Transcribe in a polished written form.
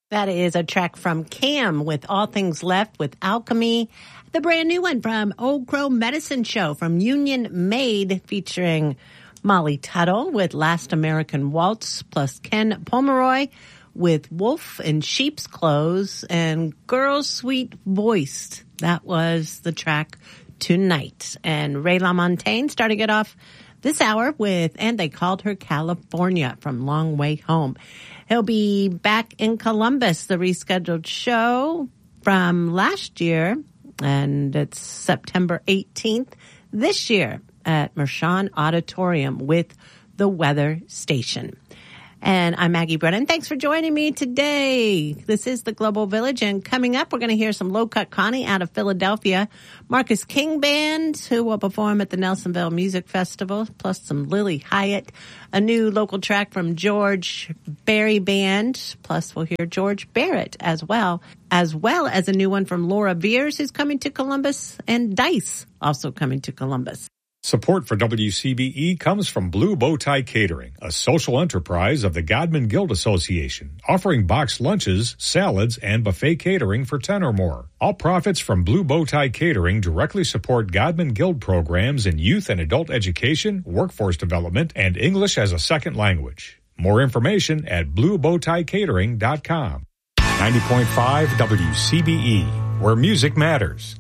That is a track from Cam with All Things Left with Alchemy. The brand new one from Old Crow Medicine Show from Union Made featuring Molly Tuttle with Last American Waltz, plus Ken Pomeroy with Wolf in Sheep's Clothes and Girl Sweet Voiced. That was the track tonight. And Ray LaMontagne starting it off this hour with And They Called Her California from Long Way Home. He'll be back in Columbus, the rescheduled show from last year, and it's September 18th this year at Mershon Auditorium with The Weather Station. And I'm Maggie Brennan. Thanks for joining me today. This is the Global Village, and coming up, we're going to hear some Low Cut Connie out of Philadelphia, Marcus King Band, who will perform at the Nelsonville Music Festival, plus some Lily Hyatt, a new local track from George Barry Band, plus we'll hear George Barrett as well as a new one from Laura Beers, who's coming to Columbus, and Dice also coming to Columbus. Support for WCBE comes from Blue Bow Tie Catering, a social enterprise of the Godman Guild Association, offering boxed lunches, salads, and buffet catering for 10 or more. All profits from Blue Bow Tie Catering directly support Godman Guild programs in youth and adult education, workforce development, and English as a second language. More information at bluebowtiecatering.com. 90.5 WCBE, where music matters.